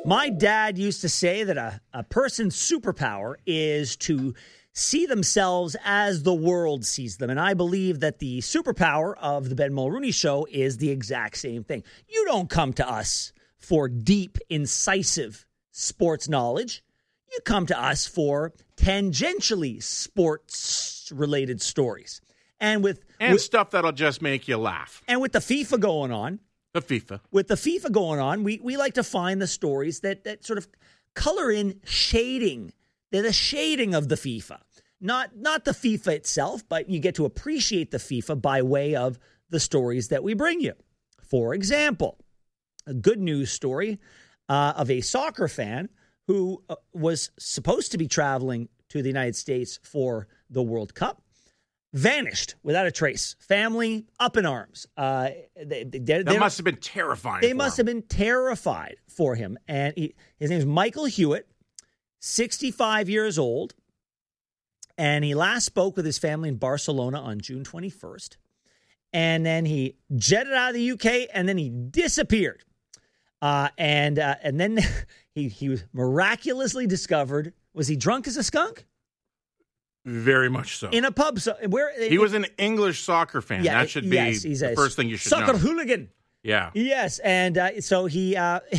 My dad used to say that a person's superpower is to see themselves as the world sees them. And I believe that the superpower of the Ben Mulrooney Show is the exact same thing. You don't come to us for deep, incisive sports knowledge. You come to us for tangentially sports-related stories. And with stuff that'll just make you laugh. And with the FIFA going on, we like to find the stories that sort of color in shading. They're the shading of the FIFA. Not the FIFA itself, but you get to appreciate the FIFA by way of the stories that we bring you. For example, a good news story of a soccer fan who was supposed to be traveling to the United States for the World Cup. Vanished without a trace. Family up in arms. That must have been terrifying. They must have been terrified for him. And his name is Michael Hewitt, 65 years old. And he last spoke with his family in Barcelona on June 21st. And then he jetted out of the UK and then he disappeared. And then he was miraculously discovered. Was he drunk as a skunk? Very much so. In a pub. He was an English soccer fan. Yeah, that should be the first thing you should know. Soccer hooligan. Yeah. Yes. And so he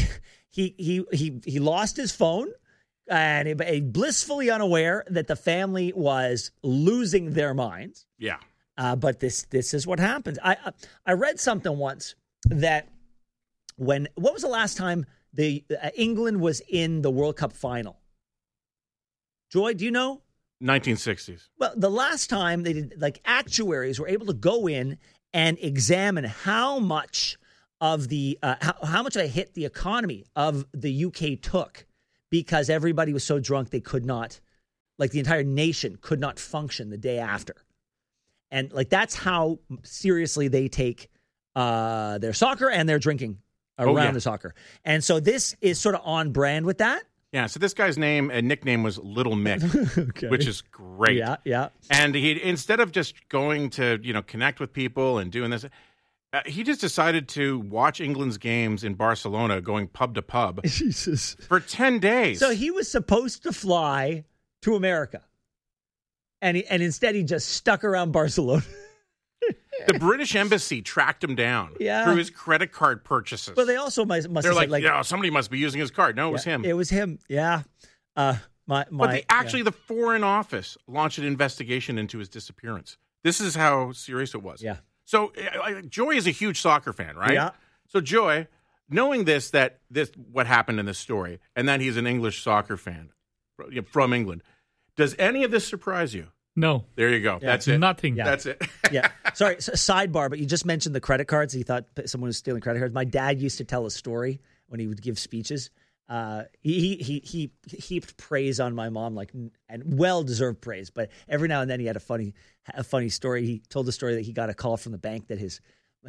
lost his phone and he blissfully unaware that the family was losing their minds. Yeah. But this is what happens. I read something once that what was the last time England was in the World Cup final? Joy, do you know? 1960s. Well, the last time they did, actuaries were able to go in and examine how much of how much of a hit the economy of the UK took because everybody was so drunk they could not, the entire nation could not function the day after. And that's how seriously they take their soccer and their drinking around the soccer. And so this is sort of on brand with that. Yeah, so this guy's nickname was Little Mick, okay. Which is great. Yeah. And he, instead of just going to, connect with people and doing this, he just decided to watch England's games in Barcelona, going pub to pub. Jesus. For 10 days. So he was supposed to fly to America. And instead he just stuck around Barcelona. The British Embassy tracked him down through his credit card purchases. Well, they also must They're have said, somebody must be using his card. No, it was him. It was him, yeah. But the Foreign Office launched an investigation into his disappearance. This is how serious it was. Yeah. So Joy is a huge soccer fan, right? Yeah. So Joy, knowing what happened in this story, and that he's an English soccer fan from England, does any of this surprise you? No. There you go. Yeah. That's it. Nothing. Yeah. That's it. Yeah. Sorry, sidebar, but you just mentioned the credit cards. He thought someone was stealing credit cards. My dad used to tell a story when he would give speeches. He heaped praise on my mom, and well-deserved praise. But every now and then he had a funny story. He told the story that he got a call from the bank that his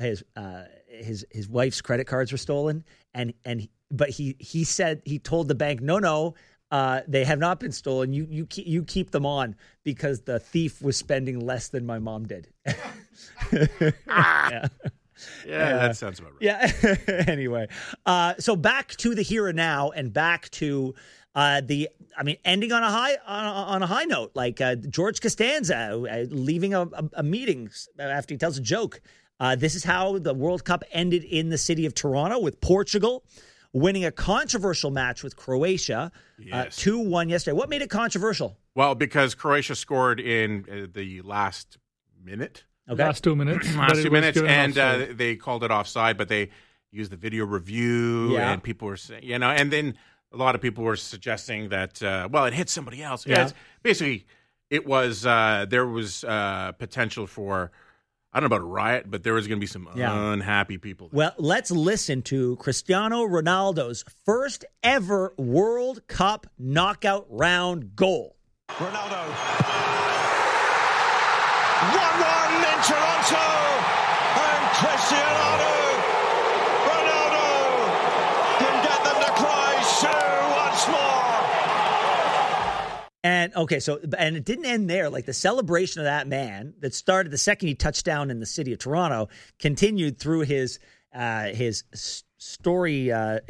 wife's credit cards were stolen, but he said he told the bank, no. They have not been stolen. You keep them on because the thief was spending less than my mom did. Yeah, that sounds about right. Yeah. Anyway, so back to the here and now, and back to ending on a high note, George Costanza leaving a meeting after he tells a joke. This is how the World Cup ended in the city of Toronto, with Portugal winning a controversial match with Croatia, 2-1 yesterday. What made it controversial? Well, because Croatia scored in the last minute. Okay. Last 2 minutes. And they called it offside, but they used the video review, and people were saying, and then a lot of people were suggesting that, it hit somebody else. Yeah. Basically, it was, there was potential for, I don't know about a riot, but there was going to be some unhappy people there. Well, let's listen to Cristiano Ronaldo's first ever World Cup knockout round goal. Ronaldo. 1-1 in Toronto. And Cristiano Ronaldo can get them to cry "Shoo" once more. And and it didn't end there. The celebration of that man that started the second he touched down in the city of Toronto continued through his storied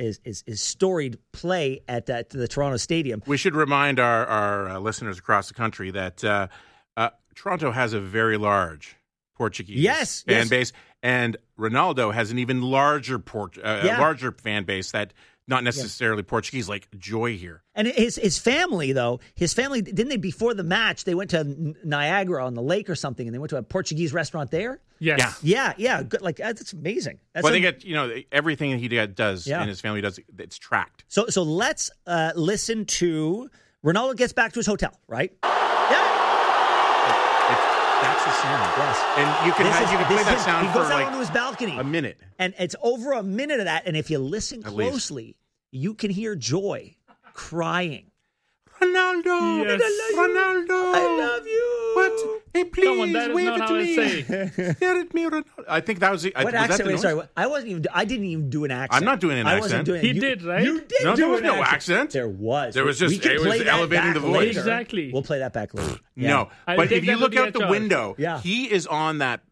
play at the Toronto Stadium. We should remind our listeners across the country that Toronto has a very large Portuguese fan base, and Ronaldo has an even larger larger fan base that not necessarily Portuguese, like Joy here. And his family, didn't they, before the match, they went to Niagara on the lake or something, and they went to a Portuguese restaurant there? Yes. Yeah. Good. Like, that's amazing. They get, everything he does and his family does, it's tracked. So let's listen to Ronaldo gets back to his hotel, right? Yeah. That's the sound. Yes. And you can play that sound he goes for out like onto his balcony. a minute. And it's over a minute of that. And if you listen closely, you can hear Joy crying. Ronaldo! Yes. Ronaldo! I love you! What? Hey, please, Come on, that is wave not it how to I me. say. Stare at me, Ronaldo. I think that was the... What accent? Wait, sorry. I didn't even do an accent. I'm not doing an I accent. wasn't doing it. He did, right? You did No, do there was an no accent. There was. There was just... We can It play was that elevating back the voice. later. Exactly. We'll play that back later. No, I'll but take if you that look to out the the window, Yeah. he is on that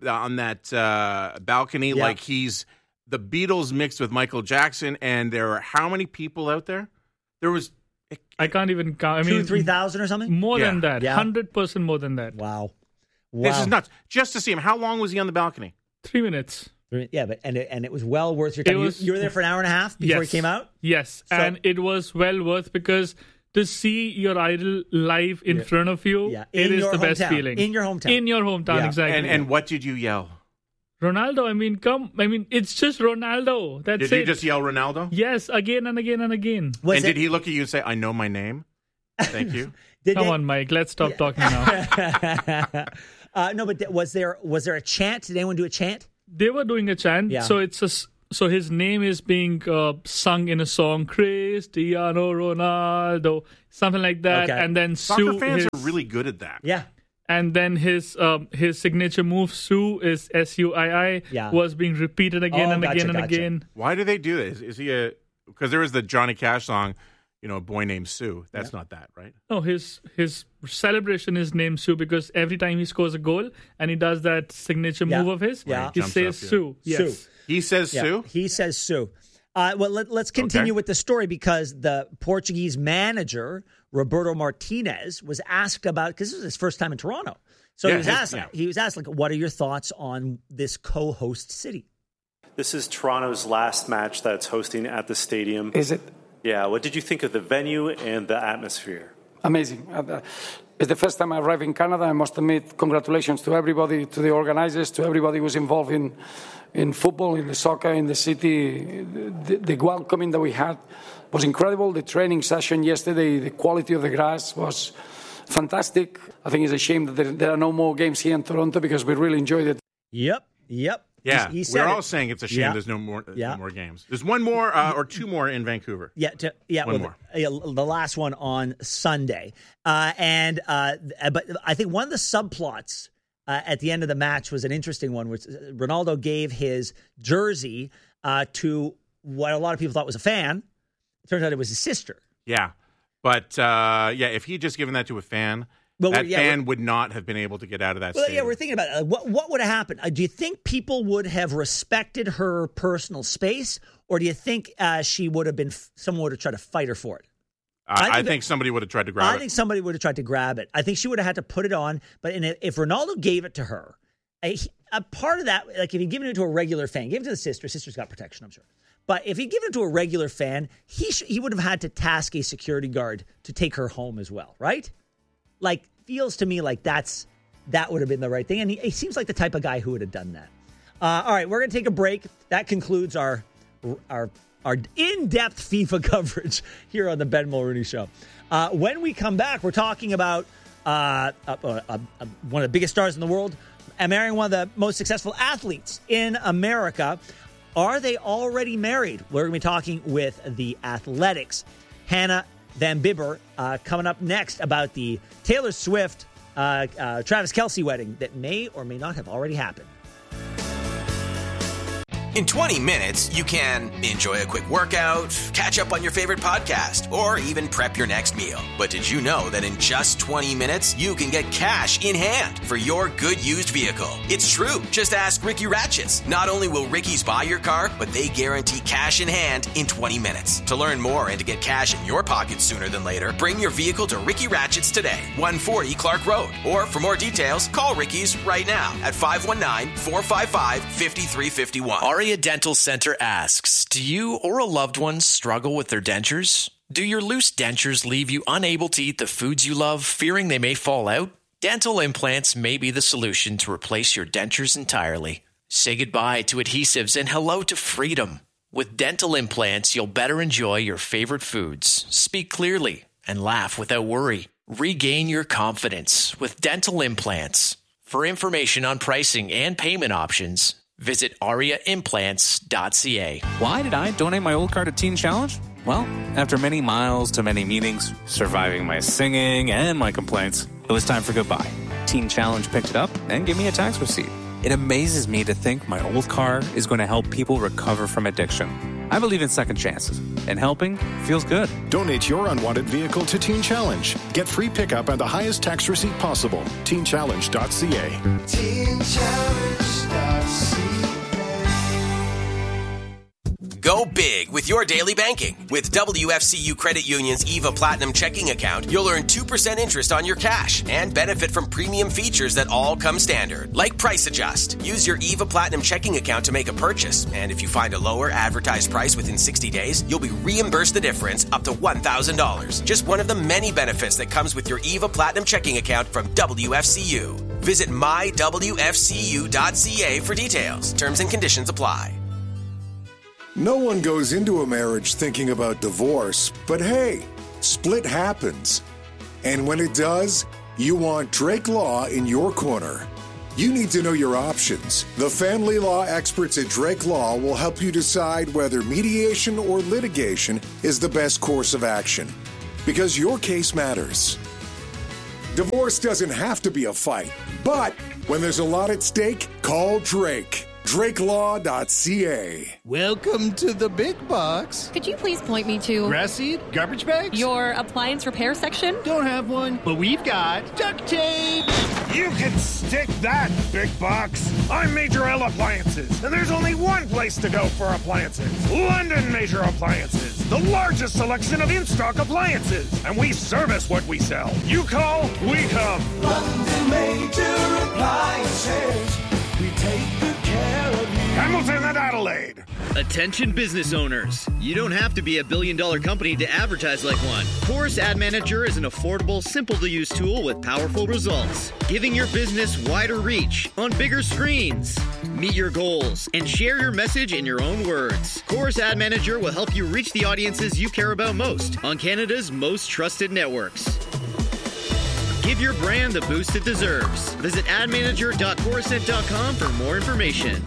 balcony like he's the Beatles mixed with Michael Jackson. And there are how many people out there? There was... I can't even count. I mean, 2,000-3,000 or something? more than that. Yeah. 100% more than that. Wow. This is nuts. Just to see him. How long was he on the balcony? 3 minutes. Yeah, but and it was well worth your time. You were there for an hour and a half before he came out? Yes, So- and it was well worth because to see your idol live in front of you, it is the best feeling. In your hometown. In your hometown, Yeah. exactly. And what did you yell? Ronaldo, it's just Ronaldo. That's it. Did you just yell Ronaldo? Yes, again and again and again. Did he look at you and say, I know my name? Thank you. Come on, Mike. Let's stop talking now. No, but was there a chant? Did anyone do a chant? They were doing a chant. Yeah. So his name is being sung in a song, Cristiano Ronaldo, something like that. Okay. And then Soccer Sue, fans are really good at that. Yeah. and then his signature move, Sue is SUII, was being repeated again and again and again. Why do they do this? Is he because there was the Johnny Cash song, a boy named Sue. That's not that, right? No, his celebration is named Sue because every time he scores a goal and he does that signature move of his, he says Sue. Yes. Sue. He says Sue? He says Sue. Well, let's continue with the story because the Portuguese manager, Roberto Martinez, was asked about, because this was his first time in Toronto. So he was asked, like, what are your thoughts on this co-host city? This is Toronto's last match that's hosting at the stadium. Is it? Yeah. What did you think of the venue and the atmosphere? Amazing. It's the first time I arrived in Canada. I must admit, congratulations to everybody, to the organizers, to everybody who's involved in football, in the soccer, in the city. The welcoming that we had was incredible. The training session yesterday, the quality of the grass was fantastic. I think it's a shame that there are no more games here in Toronto because we really enjoyed it. Yep. Yeah, we're all saying it's a shame there's no more games. There's one more or two more in Vancouver. One more. The last one on Sunday. But I think one of the subplots at the end of the match was an interesting one, which Ronaldo gave his jersey to what a lot of people thought was a fan. It turns out it was his sister. Yeah, but if he had just given that to a fan, fan would not have been able to get out of that stadium. Yeah, we're thinking about it. What would have happened? Do you think people would have respected her personal space, or do you think someone would have tried to fight her for it? I think somebody would have tried to grab it. I think somebody would have tried to grab it. I think she would have had to put it on. But if Ronaldo gave it to her, a part of that, like if he'd given it to a regular fan, gave it to the sister's got protection, I'm sure. But if he'd given it to a regular fan, he would have had to task a security guard to take her home as well, right? Like, feels to me like that would have been the right thing. And he seems like the type of guy who would have done that. All right, we're going to take a break. That concludes our in-depth FIFA coverage here on the Ben Mulrooney Show. When we come back, we're talking about one of the biggest stars in the world, marrying one of the most successful athletes in America. Are they already married? We're going to be talking with the Athletics' Hannah Van Bibber coming up next about the Taylor Swift, Travis Kelce wedding that may or may not have already happened. In 20 minutes, you can enjoy a quick workout, catch up on your favorite podcast, or even prep your next meal. But did you know that in just 20 minutes, you can get cash in hand for your good used vehicle? It's true. Just ask Ricky Ratchets. Not only will Ricky's buy your car, but they guarantee cash in hand in 20 minutes. To learn more and to get cash in your pocket sooner than later, bring your vehicle to Ricky Ratchets today, 140 Clark Road. Or for more details, call Ricky's right now at 519-455-5351. Aria Dental Center asks, do you or a loved one struggle with their dentures? Do your loose dentures leave you unable to eat the foods you love, fearing they may fall out? Dental implants may be the solution to replace your dentures entirely. Say goodbye to adhesives and hello to freedom. With dental implants, you'll better enjoy your favorite foods, speak clearly, and laugh without worry. Regain your confidence with dental implants. For information on pricing and payment options, visit ariaimplants.ca. Why did I donate my old car to Teen Challenge? Well, after many miles to many meetings, surviving my singing and my complaints, it was time for goodbye. Teen Challenge picked it up and gave me a tax receipt. It amazes me to think my old car is going to help people recover from addiction. I believe in second chances, and helping feels good. Donate your unwanted vehicle to Teen Challenge. Get free pickup and the highest tax receipt possible. TeenChallenge.ca. TeenChallenge.ca. Go big with your daily banking. With WFCU Credit Union's EVA Platinum checking account, you'll earn 2% interest on your cash and benefit from premium features that all come standard, like Price Adjust. Use your EVA Platinum checking account to make a purchase, and if you find a lower advertised price within 60 days, you'll be reimbursed the difference up to $1,000. Just one of the many benefits that comes with your EVA Platinum checking account from WFCU. Visit mywfcu.ca for details. Terms and conditions apply. No one goes into a marriage thinking about divorce, but hey, split happens. And when it does, you want Drake Law in your corner. You need to know your options. The family law experts at Drake Law will help you decide whether mediation or litigation is the best course of action, because your case matters. Divorce doesn't have to be a fight, but when there's a lot at stake, call Drake. DrakeLaw.ca. Welcome to the big box. Could you please point me to grass seed, garbage bags, your appliance repair section? Don't have one, but we've got duct tape. You can stick that, big box. I'm Major L Appliances, and there's only one place to go for appliances. London Major Appliances, the largest selection of in-stock appliances, and we service what we sell. You call, we come. London Major Appliances. We take good care of you. Hamilton and Adelaide. Attention business owners. You don't have to be a billion-dollar company to advertise like one. Chorus Ad Manager is an affordable, simple-to-use tool with powerful results, giving your business wider reach on bigger screens. Meet your goals and share your message in your own words. Chorus Ad Manager will help you reach the audiences you care about most on Canada's most trusted networks. Give your brand the boost it deserves. Visit admanager.chorusnet.com for more information.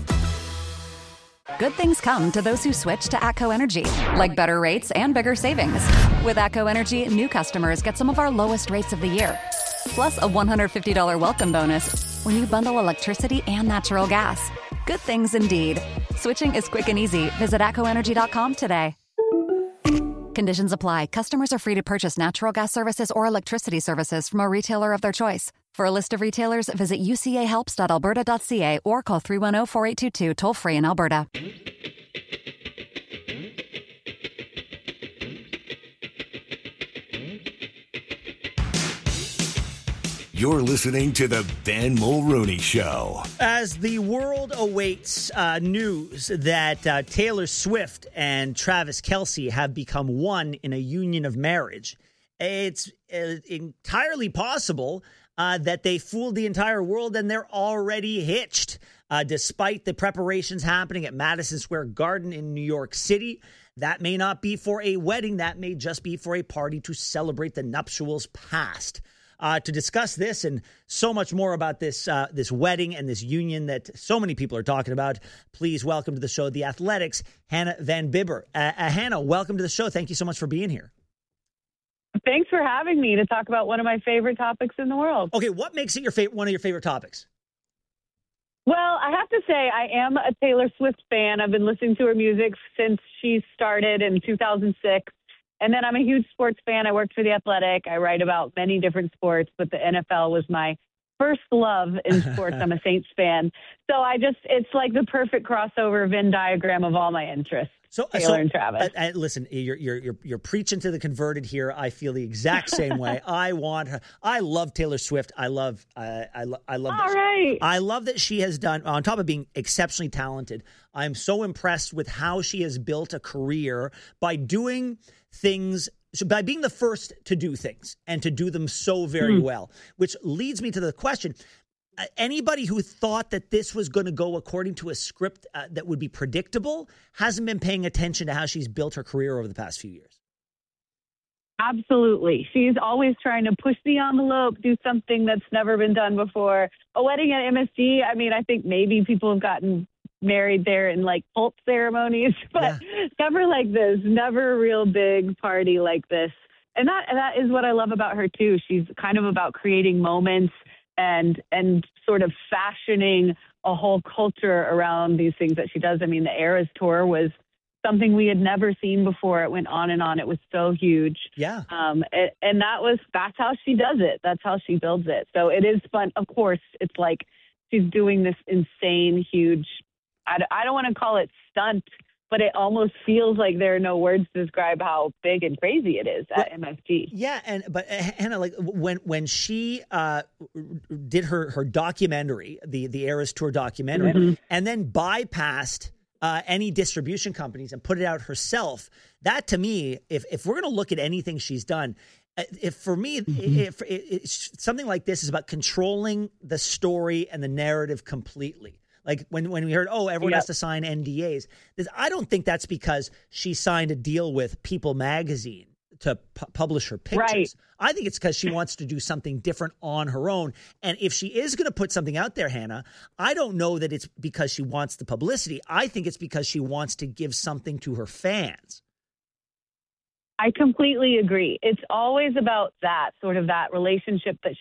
Good things come to those who switch to ATCO Energy, like better rates and bigger savings. With ATCO Energy, new customers get some of our lowest rates of the year, plus a $150 welcome bonus when you bundle electricity and natural gas. Good things indeed. Switching is quick and easy. Visit ATCOenergy.com today. Conditions apply. Customers are free to purchase natural gas services or electricity services from a retailer of their choice. For a list of retailers, visit ucahelps.alberta.ca or call 310-4822 toll-free in Alberta. You're listening to the Ben Mulrooney Show. As the world awaits news that Taylor Swift and Travis Kelce have become one in a union of marriage, it's entirely possible that they fooled the entire world and they're already hitched. Despite the preparations happening at Madison Square Garden in New York City, that may not be for a wedding. That may just be for a party to celebrate the nuptials past. To discuss this and so much more about this wedding and this union that so many people are talking about, please welcome to the show The Athletic's Hannah Van Bibber. Hannah, welcome to the show. Thank you so much for being here. Thanks for having me to talk about one of my favorite topics in the world. Okay, what makes it one of your favorite topics? Well, I have to say I am a Taylor Swift fan. I've been listening to her music since she started in 2006. And then I'm a huge sports fan. I worked for The Athletic. I write about many different sports, but the NFL was my first love in sports. I'm a Saints fan. So it's like the perfect crossover Venn diagram of all my interests. Taylor and Travis. Listen, you're preaching to the converted here. I feel the exact same way. I want her. I love Taylor Swift. I love. All right. I love that she has done, on top of being exceptionally talented. I'm so impressed with how she has built a career by doing things. So by being the first to do things and to do them so very well, which leads me to the question. Anybody who thought that this was going to go according to a script that would be predictable hasn't been paying attention to how she's built her career over the past few years. Absolutely. She's always trying to push the envelope, do something that's never been done before. A wedding at MSG, I mean, I think maybe people have gotten married there in like cult ceremonies, but never like this, never a real big party like this. And that is what I love about her too. She's kind of about creating moments and sort of fashioning a whole culture around these things that she does. I mean, the Eras Tour was something we had never seen before. It went on and on. It was so huge. Yeah. And that's how she does it. That's how she builds it. So it is fun. Of course, it's like she's doing this insane, huge, I don't want to call it stunt, but it almost feels like there are no words to describe how big and crazy it is at MSG. Yeah, but Hannah, like when she did her documentary, the Eras Tour documentary, and then bypassed any distribution companies and put it out herself, that to me, if we're going to look at anything she's done, if something like this is about controlling the story and the narrative completely. Like when we heard, everyone has to sign NDAs. I don't think that's because she signed a deal with People magazine to publish her pictures. Right. I think it's because she wants to do something different on her own. And if she is going to put something out there, Hannah, I don't know that it's because she wants the publicity. I think it's because she wants to give something to her fans. I completely agree. It's always about that, sort of that relationship that